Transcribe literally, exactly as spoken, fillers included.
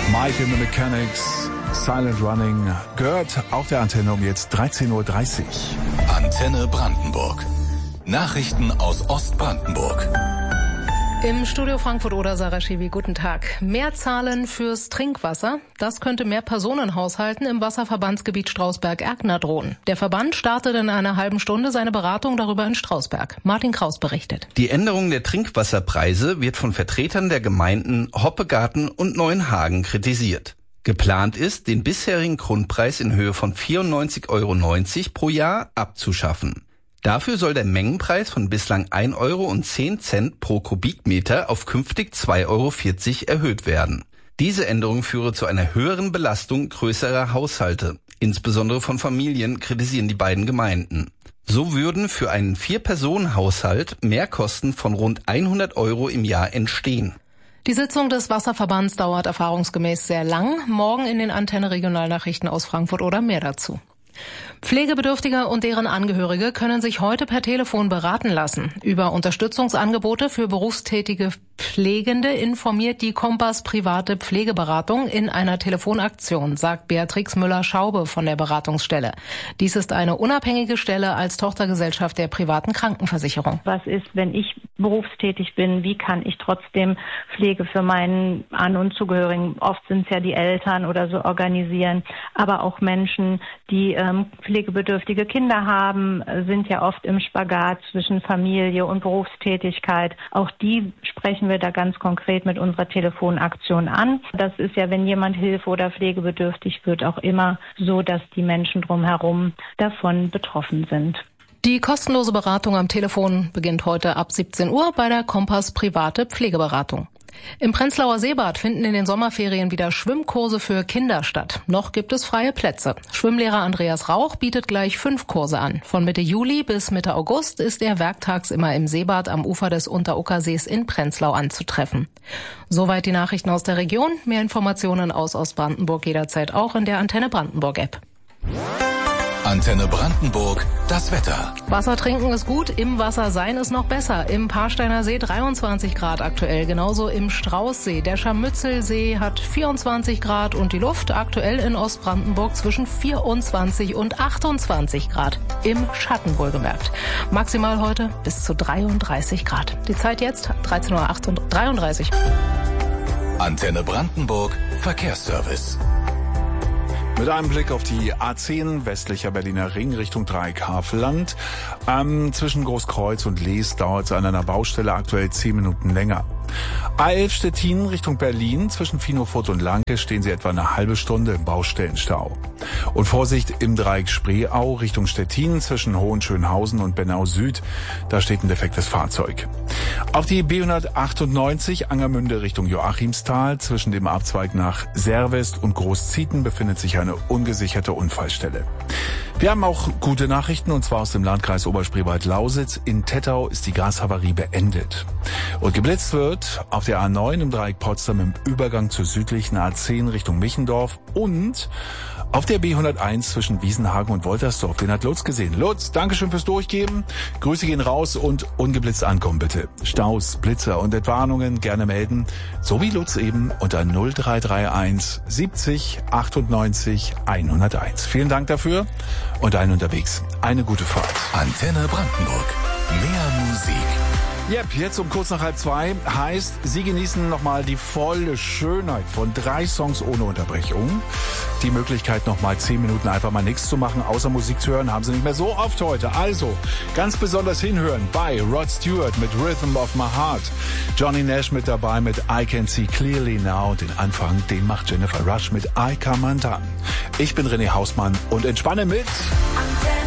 Mike and the Mechanics, Silent Running, gehört auf der Antenne um jetzt dreizehn Uhr dreißig. Antenne Brandenburg. Nachrichten aus Ostbrandenburg. Im Studio Frankfurt-Oder, Sarah Schiwi, guten Tag. Mehr zahlen fürs Trinkwasser, das könnte mehr Personenhaushalten im Wasserverbandsgebiet Strausberg-Erkner drohen. Der Verband startet in einer halben Stunde seine Beratung darüber in Strausberg. Martin Kraus berichtet. Die Änderung der Trinkwasserpreise wird von Vertretern der Gemeinden Hoppegarten und Neuenhagen kritisiert. Geplant ist, den bisherigen Grundpreis in Höhe von vierundneunzig Euro neunzig pro Jahr abzuschaffen. Dafür soll der Mengenpreis von bislang ein Euro und zehn Cent pro Kubikmeter auf künftig zwei Euro vierzig erhöht werden. Diese Änderung führe zu einer höheren Belastung größerer Haushalte, insbesondere von Familien, kritisieren die beiden Gemeinden. So würden für einen Vier-Personen-Haushalt Mehrkosten von rund hundert Euro im Jahr entstehen. Die Sitzung des Wasserverbands dauert erfahrungsgemäß sehr lang. Morgen in den Antenne Regionalnachrichten aus Frankfurt oder mehr dazu. Pflegebedürftige und deren Angehörige können sich heute per Telefon beraten lassen. Über Unterstützungsangebote für berufstätige Pflegende informiert die Kompass private Pflegeberatung in einer Telefonaktion, sagt Beatrix Müller-Schaube von der Beratungsstelle. Dies ist eine unabhängige Stelle als Tochtergesellschaft der privaten Krankenversicherung. Was ist, wenn ich berufstätig bin? Wie kann ich trotzdem Pflege für meinen An- und Zugehörigen, oft sind es ja die Eltern oder so, organisieren, aber auch Menschen, die ähm, pflegebedürftige Kinder haben, sind ja oft im Spagat zwischen Familie und Berufstätigkeit. Auch die sprechen wir da ganz konkret mit unserer Telefonaktion an. Das ist ja, wenn jemand Hilfe oder pflegebedürftig wird, auch immer so, dass die Menschen drumherum davon betroffen sind. Die kostenlose Beratung am Telefon beginnt heute ab siebzehn Uhr bei der Kompass private Pflegeberatung. Im Prenzlauer Seebad finden in den Sommerferien wieder Schwimmkurse für Kinder statt. Noch gibt es freie Plätze. Schwimmlehrer Andreas Rauch bietet gleich fünf Kurse an. Von Mitte Juli bis Mitte August ist er werktags immer im Seebad am Ufer des Unteruckersees in Prenzlau anzutreffen. Soweit die Nachrichten aus der Region. Mehr Informationen aus Ostbrandenburg jederzeit auch in der Antenne Brandenburg App. Antenne Brandenburg, das Wetter. Wasser trinken ist gut, im Wasser sein ist noch besser. Im Paarsteiner See dreiundzwanzig Grad aktuell, genauso im Straußsee. Der Scharmützelsee hat vierundzwanzig Grad und die Luft aktuell in Ostbrandenburg zwischen vierundzwanzig und achtundzwanzig Grad. Im Schatten wohlgemerkt. Maximal heute bis zu dreiunddreißig Grad. Die Zeit jetzt dreizehn Uhr dreiunddreißig. Antenne Brandenburg, Verkehrsservice. Mit einem Blick auf die A zehn, westlicher Berliner Ring Richtung Dreieckhavelland. Ähm, zwischen Großkreuz und Lees dauert es an einer Baustelle aktuell zehn Minuten länger. A elf Stettin Richtung Berlin, zwischen Finofurt und Lanke stehen Sie etwa eine halbe Stunde im Baustellenstau. Und Vorsicht im Dreieck Spreeau Richtung Stettin, zwischen Hohenschönhausen und Bernau Süd, da steht ein defektes Fahrzeug. Auf die B hundertachtundneunzig Angermünde Richtung Joachimsthal, zwischen dem Abzweig nach Servest und Großzieten befindet sich eine ungesicherte Unfallstelle. Wir haben auch gute Nachrichten, und zwar aus dem Landkreis Oberspreewald-Lausitz. In Tettau ist die Gashavarie beendet. Und geblitzt wird auf der A neun im Dreieck Potsdam im Übergang zur südlichen A zehn Richtung Michendorf und auf der B hunderteins zwischen Wiesenhagen und Woltersdorf. Den hat Lutz gesehen. Lutz, Dankeschön fürs Durchgeben. Grüße gehen raus und ungeblitzt ankommen bitte. Staus, Blitzer und Entwarnungen gerne melden. So wie Lutz eben unter null drei drei eins siebzig achtundneunzig hunderteins. Vielen Dank dafür und allen unterwegs eine gute Fahrt. Antenne Brandenburg. Mehr Musik. Yep, jetzt um kurz nach halb zwei heißt, Sie genießen nochmal die volle Schönheit von drei Songs ohne Unterbrechung. Die Möglichkeit, nochmal zehn Minuten einfach mal nichts zu machen, außer Musik zu hören, haben Sie nicht mehr so oft heute. Also, ganz besonders hinhören bei Rod Stewart mit Rhythm of My Heart. Johnny Nash mit dabei mit I Can See Clearly Now. Und den Anfang, den macht Jennifer Rush mit I Come Undone. Ich bin René Hausmann und entspanne mit...